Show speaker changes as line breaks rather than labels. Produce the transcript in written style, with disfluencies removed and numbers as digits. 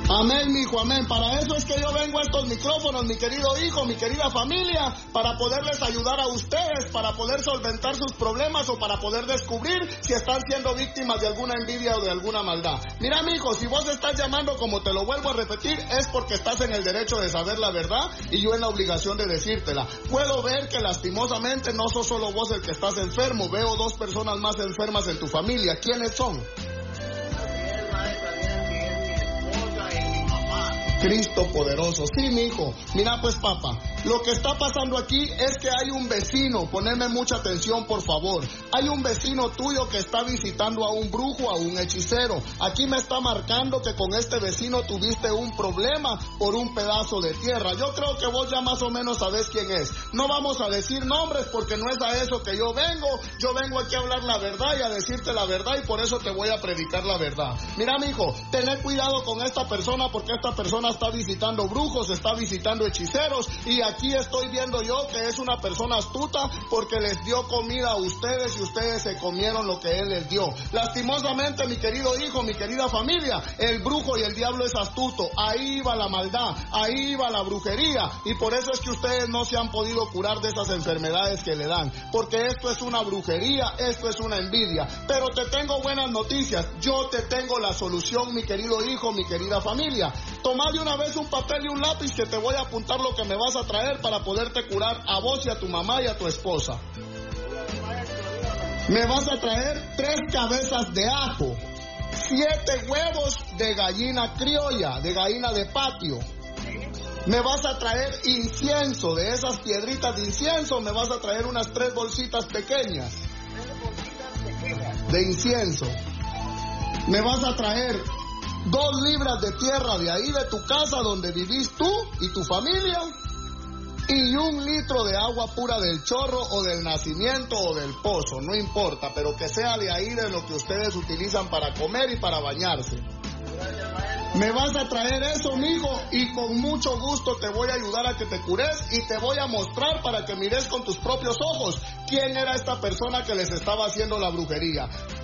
Amén, mi hijo, amén. Para eso es que yo vengo a estos micrófonos, mi querido hijo, mi querida familia, para poderles ayudar a ustedes, para poder solventar sus problemas o para poder descubrir si están siendo víctimas de alguna envidia o de alguna maldad. Mira, mi hijo, si vos estás llamando, como te lo vuelvo a repetir, es porque estás en el derecho de saber la verdad y yo en la obligación de decírtela. Puedo ver que lastimosamente no sos solo vos el que estás enfermo, veo 2 personas más enfermas en tu familia. ¿Quiénes son? Cristo poderoso. Sí, mi hijo. Mira pues, papá, lo que está pasando aquí es que hay un vecino, poneme mucha atención, por favor. Hay un vecino tuyo que está visitando a un brujo, a un hechicero. Aquí me está marcando que con este vecino tuviste un problema por un pedazo de tierra. Yo creo que vos ya más o menos sabés quién es. No vamos a decir nombres porque no es a eso que yo vengo. Yo vengo aquí a hablar la verdad y a decirte la verdad y por eso te voy a predicar la verdad. Mira, mi hijo, tené cuidado con esta persona porque esta persona está visitando brujos, está visitando hechiceros y aquí estoy viendo yo que es una persona astuta porque les dio comida a ustedes y ustedes se comieron lo que él les dio. Lastimosamente, mi querido hijo, mi querida familia, el brujo y el diablo es astuto. Ahí va la maldad, ahí va la brujería y por eso es que ustedes no se han podido curar de esas enfermedades que le dan, porque esto es una brujería, esto es una envidia. Pero te tengo buenas noticias, yo te tengo la solución, mi querido hijo, mi querida familia. Toma de una vez un papel y un lápiz que te voy a apuntar lo que me vas a traer para poderte curar a vos y a tu mamá y a tu esposa. Me vas a traer 3 cabezas de ajo, 7 huevos de gallina criolla, de gallina de patio. Me vas a traer incienso, de esas piedritas de incienso, me vas a traer unas 3 bolsitas pequeñas de incienso. Me vas a traer 2 libras de tierra de ahí de tu casa donde vivís tú y tu familia y 1 litro de agua pura del chorro o del nacimiento o del pozo, no importa, pero que sea de ahí de lo que ustedes utilizan para comer y para bañarse. Me vas a traer eso, mijo, y con mucho gusto te voy a ayudar a que te cures y te voy a mostrar para que mires con tus propios ojos quién era esta persona que les estaba haciendo la brujería.